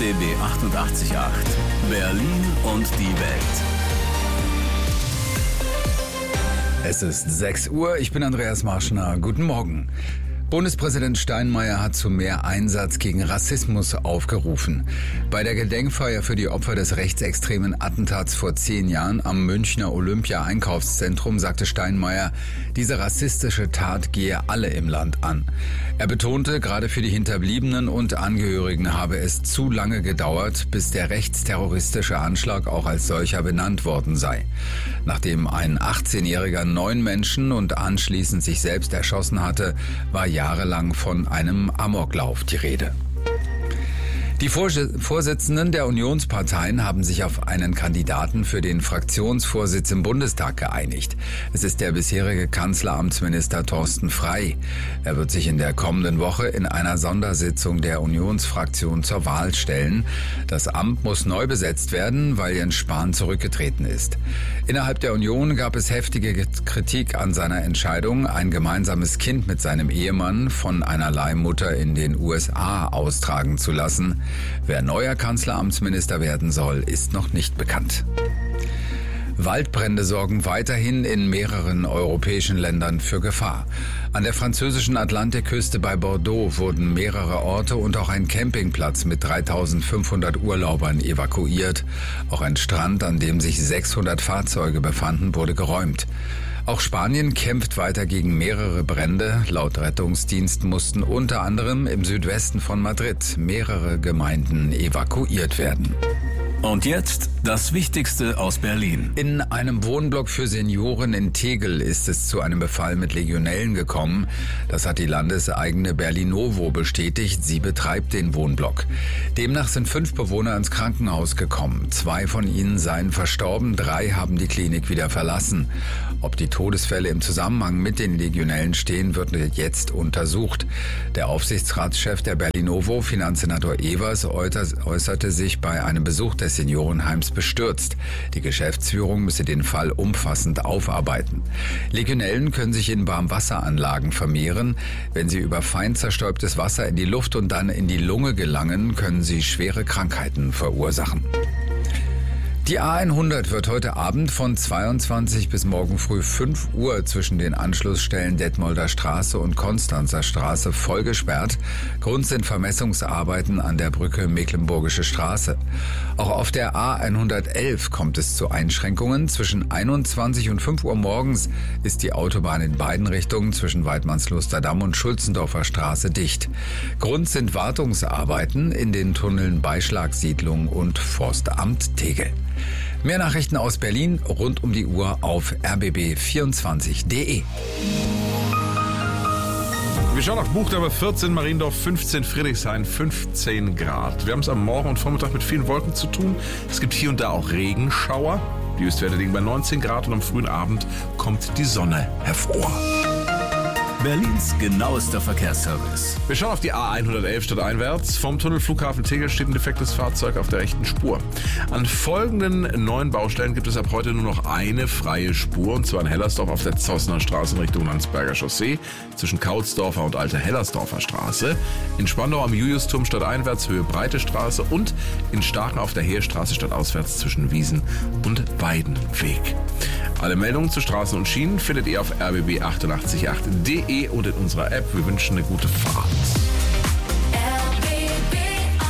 RBB 88.8 Berlin und die Welt. Es ist 6 Uhr, ich bin Andreas Marschner. Guten Morgen. Bundespräsident Steinmeier hat zu mehr Einsatz gegen Rassismus aufgerufen. Bei der Gedenkfeier für die Opfer des rechtsextremen Attentats vor 10 Jahren am Münchner Olympia-Einkaufszentrum sagte Steinmeier, diese rassistische Tat gehe alle im Land an. Er betonte, gerade für die Hinterbliebenen und Angehörigen habe es zu lange gedauert, bis der rechtsterroristische Anschlag auch als solcher benannt worden sei. Nachdem ein 18-Jähriger 9 Menschen und anschließend sich selbst erschossen hatte, war jahrelang von einem Amoklauf die Rede. Die Vorsitzenden der Unionsparteien haben sich auf einen Kandidaten für den Fraktionsvorsitz im Bundestag geeinigt. Es ist der bisherige Kanzleramtsminister Thorsten Frey. Er wird sich in der kommenden Woche in einer Sondersitzung der Unionsfraktion zur Wahl stellen. Das Amt muss neu besetzt werden, weil Jens Spahn zurückgetreten ist. Innerhalb der Union gab es heftige Kritik an seiner Entscheidung, ein gemeinsames Kind mit seinem Ehemann von einer Leihmutter in den USA austragen zu lassen. Wer neuer Kanzleramtsminister werden soll, ist noch nicht bekannt. Waldbrände sorgen weiterhin in mehreren europäischen Ländern für Gefahr. An der französischen Atlantikküste bei Bordeaux wurden mehrere Orte und auch ein Campingplatz mit 3.500 Urlaubern evakuiert. Auch ein Strand, an dem sich 600 Fahrzeuge befanden, wurde geräumt. Auch Spanien kämpft weiter gegen mehrere Brände. Laut Rettungsdienst mussten unter anderem im Südwesten von Madrid mehrere Gemeinden evakuiert werden. Und jetzt das Wichtigste aus Berlin. In einem Wohnblock für Senioren in Tegel ist es zu einem Befall mit Legionellen gekommen. Das hat die landeseigene Berlinovo bestätigt. Sie betreibt den Wohnblock. Demnach sind 5 Bewohner ins Krankenhaus gekommen. 2 von ihnen seien verstorben, 3 haben die Klinik wieder verlassen. Ob die Todesfälle im Zusammenhang mit den Legionellen stehen, wird jetzt untersucht. Der Aufsichtsratschef der Berlinovo, Finanzsenator Evers, äußerte sich bei einem Besuch des Seniorenheims bestürzt. Die Geschäftsführung müsse den Fall umfassend aufarbeiten. Legionellen können sich in Warmwasseranlagen vermehren. Wenn sie über fein zerstäubtes Wasser in die Luft und dann in die Lunge gelangen, können sie schwere Krankheiten verursachen. Die A100 wird heute Abend von 22 bis morgen früh 5 Uhr zwischen den Anschlussstellen Detmolder Straße und Konstanzer Straße voll gesperrt. Grund sind Vermessungsarbeiten an der Brücke Mecklenburgische Straße. Auch auf der A111 kommt es zu Einschränkungen. Zwischen 21 und 5 Uhr morgens ist die Autobahn in beiden Richtungen zwischen Weidmannslusterdamm und Schulzendorfer Straße dicht. Grund sind Wartungsarbeiten in den Tunneln Beischlagsiedlung und Forstamt Tegel. Mehr Nachrichten aus Berlin rund um die Uhr auf rbb24.de. Wir schauen auf Buchstabe 14, Mariendorf 15, Friedrichshain 15 Grad. Wir haben es am Morgen und Vormittag mit vielen Wolken zu tun. Es gibt hier und da auch Regenschauer. Die Höchstwerte liegen bei 19 Grad und am frühen Abend kommt die Sonne hervor. Berlins genauester Verkehrsservice. Wir schauen auf die A111 stadteinwärts. Vom Tunnel Flughafen Tegel steht ein defektes Fahrzeug auf der rechten Spur. An folgenden 9 Baustellen gibt es ab heute nur noch eine freie Spur, und zwar in Hellersdorf auf der Zossner Straße in Richtung Landsberger Chaussee, zwischen Kautsdorfer und Alte Hellersdorfer Straße, in Spandau am Juliusturm stadteinwärts Höhe Breite Straße und in Staaken auf der Heerstraße stadtauswärts zwischen Wiesen und Weidenweg. Alle Meldungen zu Straßen und Schienen findet ihr auf rbb888.de und in unserer App. Wir wünschen eine gute Fahrt. RBB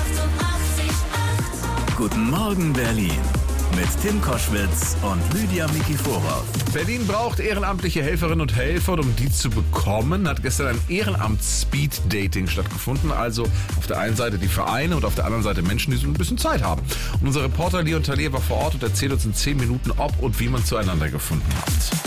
88.8 Guten Morgen Berlin mit Tim Koschwitz und Lydia Mikiforov. Berlin braucht ehrenamtliche Helferinnen und Helfer, und um die zu bekommen, hat gestern ein Ehrenamts-Speed-Dating stattgefunden. Also auf der einen Seite die Vereine und auf der anderen Seite Menschen, die so ein bisschen Zeit haben. Und unser Reporter Leon Thaler war vor Ort und erzählt uns in 10 Minuten, ob und wie man zueinander gefunden hat.